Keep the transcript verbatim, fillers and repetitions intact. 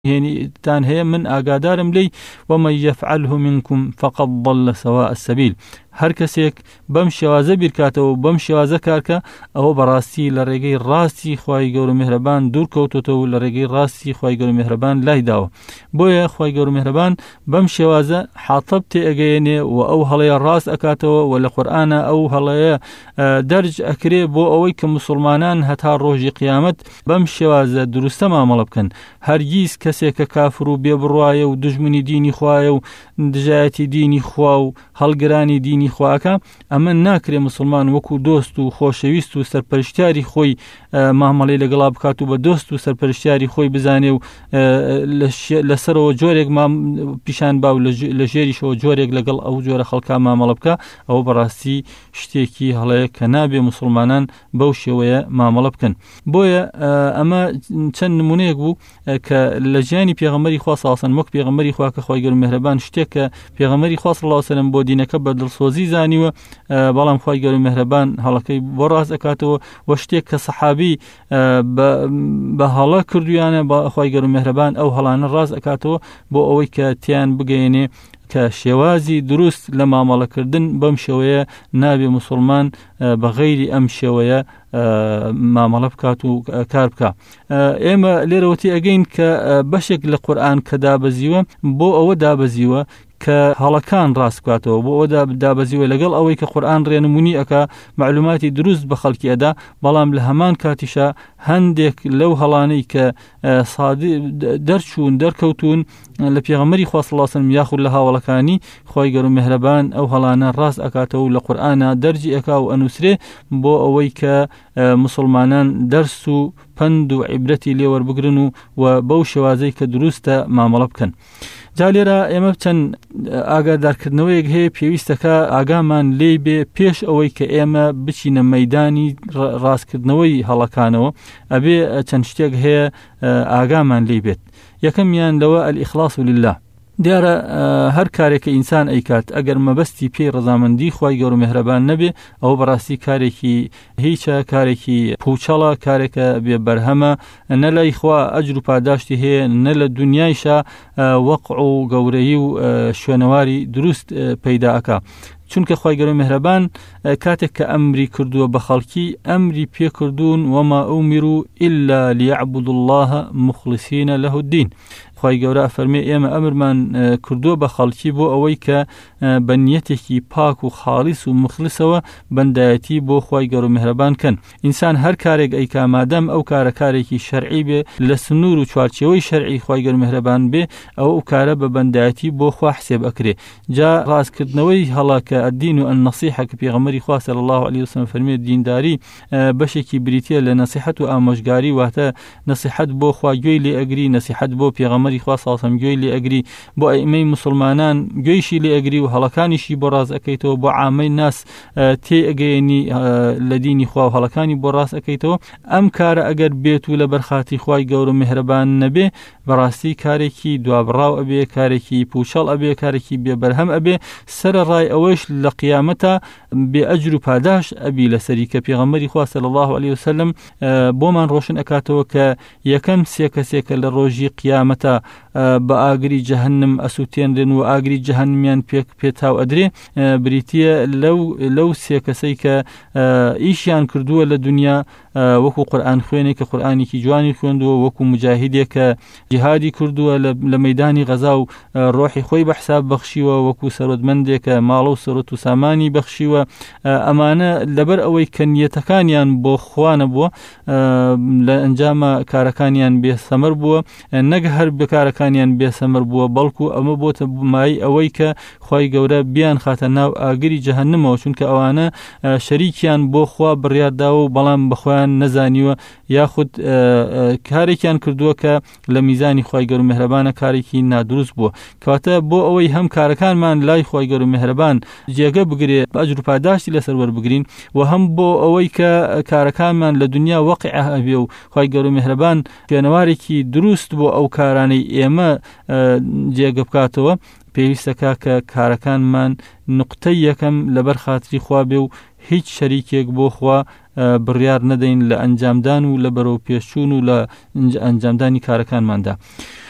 هێنیتان هەیە من ئاگادارم لێی ومن يفعله منكم فقد ضل سواء السبيل. هەر کەسێک بەم شێوازە بیرکاتەوە بەم شێوازە کارکە ئەوە بەڕاستی لە ڕێگەی ڕاستی خوای گەورە میهرەبان دوور کەوتۆتەوە لە ڕێگەی ڕاستی خوای گەورە میهرەبان لای داوە. بۆیە خوای گەورە میهرەبان بەم شێوازە حاتەب تێئەگەیەنێ و ئەو هەڵەیە ڕاست ئەکاتەوە و لە قورئانە ئەو هەڵەیە دەرج ئەکرێ بۆ ئەوەی کە مسلمانان هەتا ڕۆژی قیامەت بەم شێوازە دروستە مامەڵە بکەن. هەرگیز کەسێک کە کافر و بێبڕوایە و دژمنی دینی خوایە و دژایەتی دینی خوا و هەڵگرانی دینی خواکە ئەمە ناکرێ مسلمان وەکو دۆست و خۆشەویست و سەرپەرشتیاری خۆی مامەڵەی لەگەڵا بکات و بە دۆست و سەرپەرشتیاری خۆی بزانێ و لەسەرەوە جۆرێک پیشان با و لە ژێریشەوە جۆرێک لەگەڵ ئەو جۆرە خەڵکا مامەڵە بکە ئەوە بەڕاستی شتێکی هەڵەیە کە نابێ مسلمانان بەو شێوەیە مامەڵە بکەن. بۆیە ئەمە چەند نمونەیەک بوو کە لە ژیانی پێغەمبەری خوا صلی الله علیه و سلم وەک پێغەمبەری خوا کە خوای گەورە میهرەبان شتێک کە پێغەمبەری خوا صلی الله علیه و سلم بۆ دینەکە بەدڵسۆزی زانیوە بەڵام خوای گەورە میهرەبان هەڵەکەی بۆ ڕاست ئەکاتەوە و شتێک کە سەحابی بە هەڵە کردویانە خوای گەورە میهرەبان ئەو هەڵانە ڕاست ئەکاتەوە بۆ ئەوەی کە تیان بگەیەنێ کە شێوازی دروست لە مامەڵەکردن بەم شێوەیە نابێ مسلمان بە غەیری ئەم شێوەیە مامەڵە بکات و کار بکە. ئێمە لێرەوەتی ئەگەین کە بەشێک لە قورئان کە دابەزیوە بۆ ئەوە دابەزیوە کە هەڵەکان ڕاست بکاتەوە بۆ ئەوە دابەزیوە لەگەڵ ئەوەی کە قورئان ڕێنمونی ئەکا معلوماتی دروست بە خەڵکی ئەدا بەڵام لە هەمان کاتیشە هەندێک لەو هەڵانەی کە دەرچوون دەرکەوتون لە پێغەمبەری خوا صلی الله علیه و سلم یاخود لە هاوڵەکانی خوای گەورە میهرەبان ئەو هەڵانە ڕاست ئەکاتەوە و لە قورئانە دەرجی ئەکا و ئەنووسرێ بۆ ئەوەی کە مسلمانان دەرس و پند و عیبرەتی لێ وەربگرن و بەو شێوازەی کە دروستە مامەڵە بکەن. جا لێرە ئێمە چەند ئاگادارکردنەوەیەک هەیە پێویستەکە ئاگامان لێ بێ پێش ئەوەی کە ئێمە بچینە مەیدانی ڕاستکردنەوەی هەڵەکانەوە ئەبێ چەند شتێک هەیە ئاگامان لێ بێت. یەکەمیان لەوە الئیخلاص لله. دیارە هەر کارێکە ئینسان ئەیکات ئەگەر مەبەستی پێی ڕەزامەندی خوای گەورە میهرەبان نەبێ ئەوە بەڕاستی کارێکی هیچە کارێکی پوچەڵە کارێکە بێ بەرهەمە نە لای خوا ئەجر و پاداشتی هەیە نە لە دونیایشە وەقع و گەورەیی و شوێنەواری دروست پەیدا ئەکا. چونکە خوای گەورە میهرەبان کاتێک کە ئەمری کردووە بە خەڵکی ئەمری پێ کردوون وما ئومروا إلا ليعبدوا الله مخلصين له الدين. خوای گەورە فەرمێ ئێمە ئەمرمان کردووە بە خەڵکی بۆ ئەوەی کە بە نیەتێکی پاک و خاڵیس و مخلصەوە بەندایەتی بۆ خوای گەورە میهرەبان کەن. ئینسان هەر کارێک ئەیکا مادەم ئەو کارە کارێکی شەرعی بێ لە سنوور و چوارچێوەی شەرعی خوای گەورە میهرەبان بێ ئەو ئەو کارە بە بەندایەتی بۆ خوا حسێب ئەکرێ. جا ڕاستکردنەوەی هەڵا کە الدین و النصیحە کە پێغەمبەری خوا صلی الله علیه و سلم فەرمێ دینداری بەشێکی بریتیە لە نەسیحەت و ئامۆژگاری واتە نەسیحەت بۆ خوا گوێی لێ ئەگری نەسیحەت بۆ پێغەمبەری خوا صلی الله علیه و سلم گوێی لێ ئەگری بۆ ئەئیمەی مسلمانان گوێیشی لێ ئەگری و هەڵەکانیشی بۆ ڕاست ئەکەیتەوە بۆ عامەی ناس تێ ئەگەیەنی لە دینی خوا و هەڵەکانی بۆ ڕاست ئەکەیتەوە. ئەم کارە ئەگەر بێت و لە بەرخاتی خوای گەورە میهرەبان نەبێ بەڕاستی کارێکی دوابڕاو ئەبێ کارێکی پوچەڵ ئەبێ کارێکی بێبەرهەم ئەبێ سەرەڕای ئەوەش لە قیامەتە بێ ئەجر و پاداش ئەبی لەسەری کە پێغەمبەری خوا صلی الله علیه و سلم بۆمان ڕۆشن ئەکاتەوە کە یەکەم سێ کەسێکە لە ڕۆژی قیامەتە بە ئاگری جەهەنم ئەسووتێنرێن و ئاگری جەهەنمیان پێتاو ئەدرێ بریتیە لەو لەو سێ کەسەی کە ئیشیان کردووە لە دنیا وەکو قورئان خوێنێک کە قورئانێکی جوانی خوێندووە وەکو مجاهیدێک کە جیهادی کردووە لە مەیدانی غەزا و ڕۆحی خۆی بە حساب بەخشیوە وەکو سەرۆتمەندێک کە ماڵە و سەرۆت و سامانی بەخشیوە. ئەمانە لەبەر ئەوەی کە نیەتەکانیان بۆ خوا نەبووە لە ئەنجامە کارەکانیان بێسەمەر بووە نەک هەر بەکارەکانیان بێسەمەر بووە بەڵکو ئەمە بۆتە مای ئەوەی کە خوای گەورە بیان خاتە ناو ئاگری جەهەنمەوە چونکە ئەوانە شەریکیان بۆ خوا بڕیارداوە و بەڵام بەخۆیان نەزانیوە یاخود کارێکیان کردووە کە لە میزانی خوای گەورە میهرەبانە کارێکی نادروست بووە. کەواتە بۆ ئەوەی هەم کارەکانمان لای خوای گەورە میهرەبان جێگە بگرێ ئەجر و پاداشتی لەسەر وەربگرین و هەم بۆ ئەوەی کە کارەکانمان لە دنیا وەقیع ئەبێ و خوای گەورە میهرەبان شوێنەوارێکی دروست بۆ ئەو کارانەی ئێمە جێگە بکاتەوە پێویستەکە کە کارەکانمان نقطەی یەکەم لەبەر خاتری خوا بێ و هیچ شەریکێک بۆ خوا بڕیار نەدەین لە ئەنجامدان و لە بەرەو پێشچوون و لە ئەنجامدانی کارەکانماندا.